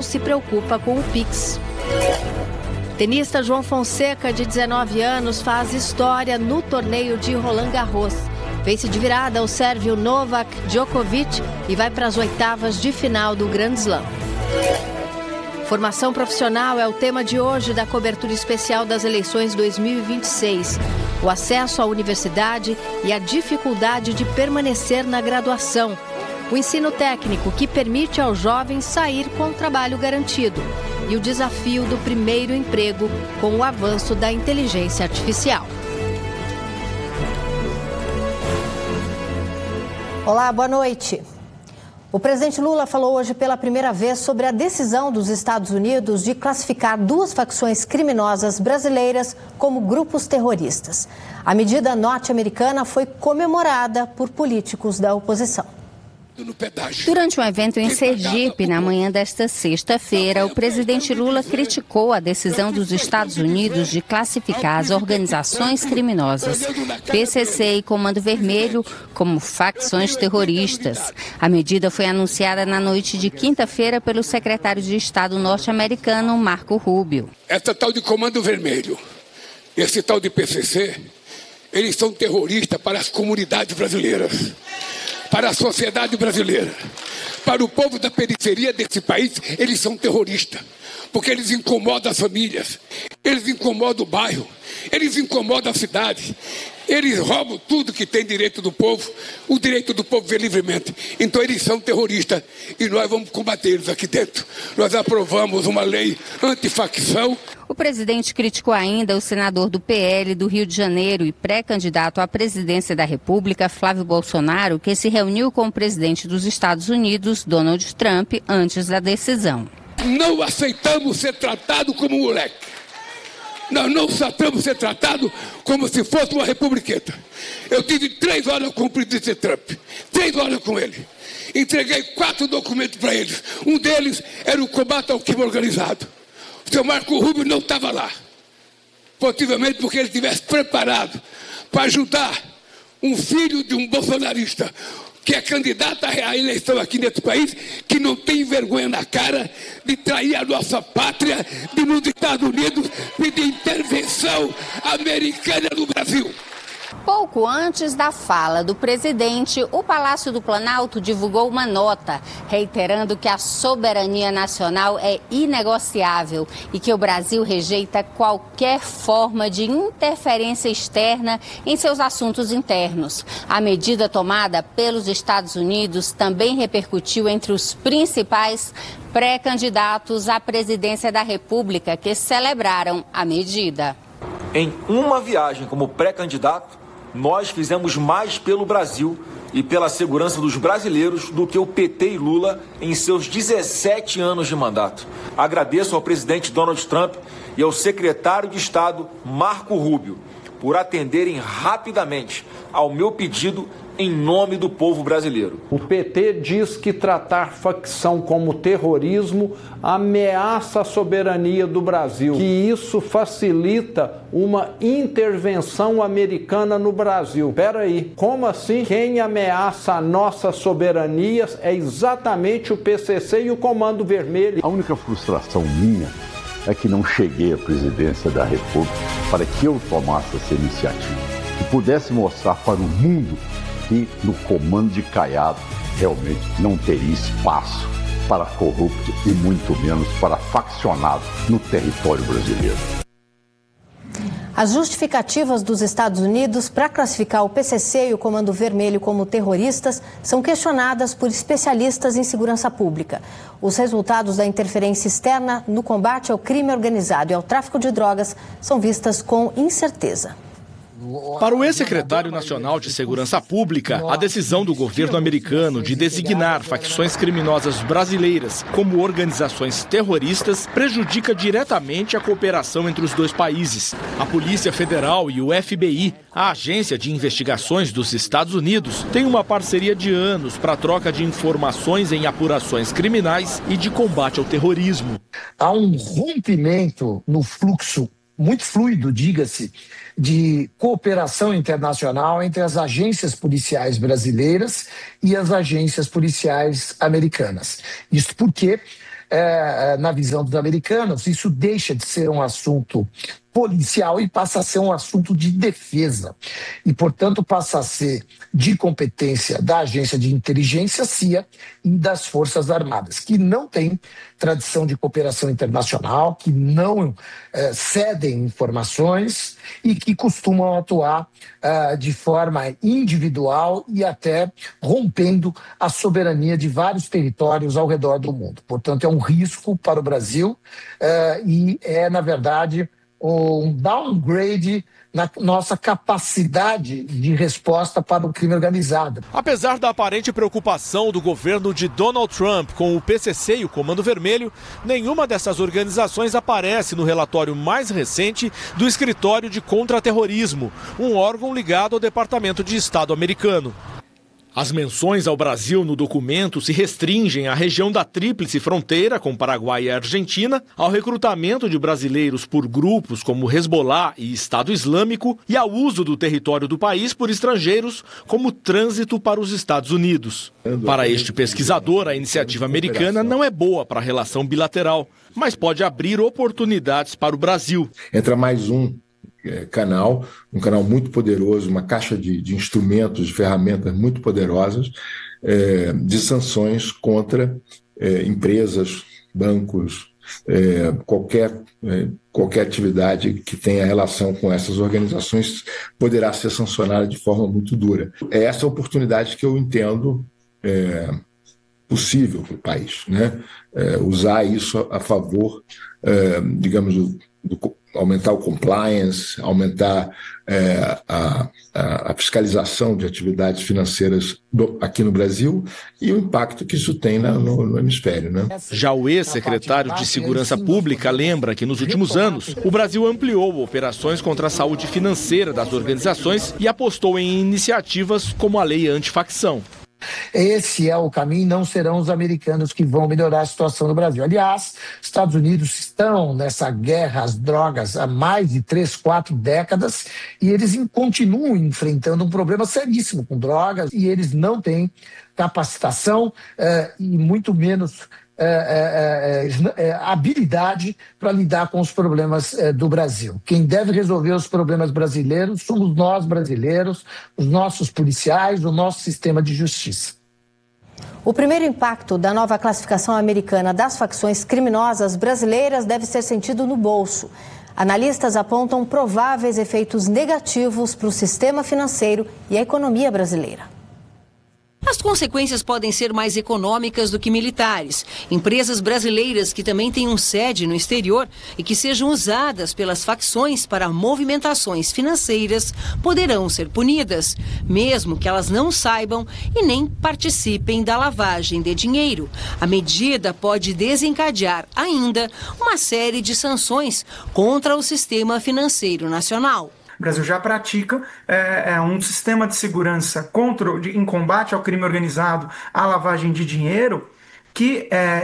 se preocupa com o Pix. Tenista João Fonseca, de 19 anos, faz história no torneio de Roland Garros. Vence de virada o sérvio Novak Djokovic e vai para as oitavas de final do Grand Slam. Formação profissional é o tema de hoje da cobertura especial das eleições 2026. O acesso à universidade e a dificuldade de permanecer na graduação. O ensino técnico que permite aos jovens sair com trabalho garantido. E o desafio do primeiro emprego com o avanço da inteligência artificial. Olá, boa noite. O presidente Lula falou hoje pela primeira vez sobre a decisão dos Estados Unidos de classificar duas facções criminosas brasileiras como grupos terroristas. A medida norte-americana foi comemorada por políticos da oposição. Durante um evento em Sergipe, na manhã desta sexta-feira, o presidente Lula criticou a decisão dos Estados Unidos de classificar as organizações criminosas PCC e Comando Vermelho como facções terroristas. A medida foi anunciada na noite de quinta-feira pelo secretário de Estado norte-americano, Marco Rubio. Essa tal de Comando Vermelho, esse tal de PCC, eles são terroristas para as comunidades brasileiras. Para a sociedade brasileira, para o povo da periferia desse país, eles são terroristas, porque eles incomodam as famílias, eles incomodam o bairro, eles incomodam a cidade, eles roubam tudo que tem direito do povo, o direito do povo ver livremente. Então eles são terroristas e nós vamos combater eles aqui dentro. Nós aprovamos uma lei antifacção. O presidente criticou ainda o senador do PL do Rio de Janeiro e pré-candidato à presidência da República, Flávio Bolsonaro, que se reuniu com o presidente dos Estados Unidos, Donald Trump, antes da decisão. Não aceitamos ser tratado como moleque. Nós não aceitamos ser tratado como se fosse uma republiqueta. Eu tive 3 horas com o presidente Trump, 3 horas com ele. Entreguei 4 documentos para eles. Um deles era o combate ao crime organizado. O senhor Marco Rubio não estava lá. Possivelmente porque ele estivesse preparado para ajudar um filho de um bolsonarista que é candidato à eleição aqui nesse país, que não tem vergonha na cara de trair a nossa pátria, de nos Estados Unidos pedir intervenção americana no Brasil. Pouco antes da fala do presidente, o Palácio do Planalto divulgou uma nota reiterando que a soberania nacional é inegociável e que o Brasil rejeita qualquer forma de interferência externa em seus assuntos internos. A medida tomada pelos Estados Unidos também repercutiu entre os principais pré-candidatos à presidência da República que celebraram a medida. Em uma viagem como pré-candidato, nós fizemos mais pelo Brasil e pela segurança dos brasileiros do que o PT e Lula em seus 17 anos de mandato. Agradeço ao presidente Donald Trump e ao secretário de Estado Marco Rubio por atenderem rapidamente ao meu pedido em nome do povo brasileiro. O PT diz que tratar facção como terrorismo ameaça a soberania do Brasil, que isso facilita uma intervenção americana no Brasil. Peraí, como assim? Quem ameaça a nossa soberania é exatamente o PCC e o Comando Vermelho. A única frustração minha é que não cheguei à presidência da República para que eu tomasse essa iniciativa, que pudesse mostrar para o mundo que no comando de Caiado realmente não teria espaço para corrupto e muito menos para faccionado no território brasileiro. As justificativas dos Estados Unidos para classificar o PCC e o Comando Vermelho como terroristas são questionadas por especialistas em segurança pública. Os resultados da interferência externa no combate ao crime organizado e ao tráfico de drogas são vistas com incerteza. Para o ex-secretário nacional de Segurança Pública, a decisão do governo americano de designar facções criminosas brasileiras como organizações terroristas prejudica diretamente a cooperação entre os dois países. A Polícia Federal e o FBI, a agência de investigações dos Estados Unidos, têm uma parceria de anos para a troca de informações em apurações criminais e de combate ao terrorismo. Há um rompimento no fluxo muito fluido, diga-se, de cooperação internacional entre as agências policiais brasileiras e as agências policiais americanas. Isso porque na visão dos americanos, isso deixa de ser um assunto policial e passa a ser um assunto de defesa. E, portanto, passa a ser de competência da Agência de Inteligência, CIA, e das Forças Armadas, que não têm tradição de cooperação internacional, que não cedem informações e que costumam atuar de forma individual e até rompendo a soberania de vários territórios ao redor do mundo. Portanto, é um risco para o Brasil e é, na verdade, um downgrade na nossa capacidade de resposta para o crime organizado. Apesar da aparente preocupação do governo de Donald Trump com o PCC e o Comando Vermelho, nenhuma dessas organizações aparece no relatório mais recente do Escritório de Contra-Terrorismo, um órgão ligado ao Departamento de Estado americano. As menções ao Brasil no documento se restringem à região da tríplice fronteira com Paraguai e Argentina, ao recrutamento de brasileiros por grupos como Hezbollah e Estado Islâmico e ao uso do território do país por estrangeiros como trânsito para os Estados Unidos. Para este pesquisador, a iniciativa americana não é boa para a relação bilateral, mas pode abrir oportunidades para o Brasil. Entra mais um canal muito poderoso, uma caixa de instrumentos, de ferramentas muito poderosas de sanções contra empresas, bancos, qualquer atividade que tenha relação com essas organizações poderá ser sancionada de forma muito dura. É essa oportunidade que eu entendo possível para o país, né? Usar isso a favor, digamos, aumentar o compliance, aumentar a fiscalização de atividades financeiras aqui no Brasil e o impacto que isso tem no hemisfério, né? Já o ex-secretário de Segurança Pública lembra que nos últimos anos o Brasil ampliou operações contra a saúde financeira das organizações e apostou em iniciativas como a lei antifacção. Esse é o caminho, não serão os americanos que vão melhorar a situação no Brasil. Aliás, Estados Unidos estão nessa guerra às drogas há mais de 3, 4 décadas e eles continuam enfrentando um problema seríssimo com drogas e eles não têm capacitação e muito menos habilidade para lidar com os problemas do Brasil. Quem deve resolver os problemas brasileiros somos nós brasileiros, os nossos policiais, o nosso sistema de justiça. O primeiro impacto da nova classificação americana das facções criminosas brasileiras deve ser sentido no bolso. Analistas apontam prováveis efeitos negativos para o sistema financeiro e a economia brasileira. As consequências podem ser mais econômicas do que militares. Empresas brasileiras que também tenham sede no exterior e que sejam usadas pelas facções para movimentações financeiras poderão ser punidas, mesmo que elas não saibam e nem participem da lavagem de dinheiro. A medida pode desencadear ainda uma série de sanções contra o sistema financeiro nacional. O Brasil já pratica um sistema de segurança em combate ao crime organizado, à lavagem de dinheiro, que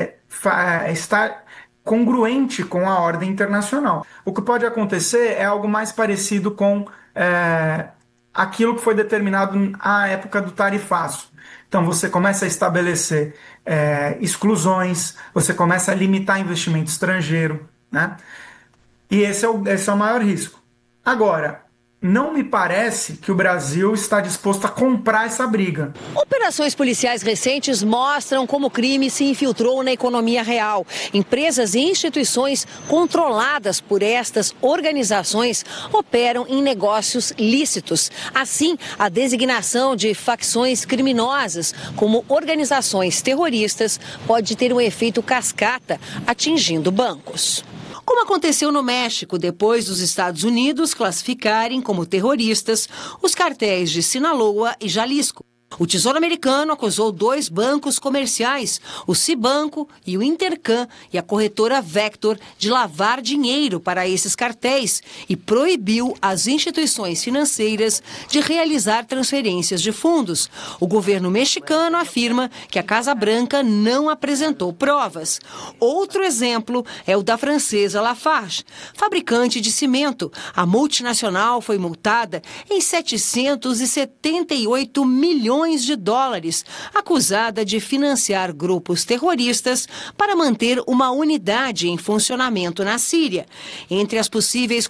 está congruente com a ordem internacional. O que pode acontecer é algo mais parecido com aquilo que foi determinado à época do tarifaço. Então você começa a estabelecer exclusões, você começa a limitar investimento estrangeiro, né? E esse é o maior risco. Agora, não me parece que o Brasil está disposto a comprar essa briga. Operações policiais recentes mostram como o crime se infiltrou na economia real. Empresas e instituições controladas por estas organizações operam em negócios lícitos. Assim, a designação de facções criminosas como organizações terroristas pode ter um efeito cascata, atingindo bancos. Como aconteceu no México, depois dos Estados Unidos classificarem como terroristas os cartéis de Sinaloa e Jalisco. O Tesouro Americano acusou 2 bancos comerciais, o Cibanco e o Intercam, e a corretora Vector, de lavar dinheiro para esses cartéis e proibiu as instituições financeiras de realizar transferências de fundos. O governo mexicano afirma que a Casa Branca não apresentou provas. Outro exemplo é o da francesa Lafarge, fabricante de cimento. A multinacional foi multada em 778 milhões milhões de dólares, acusada de financiar grupos terroristas para manter uma unidade em funcionamento na Síria. Entre as possíveis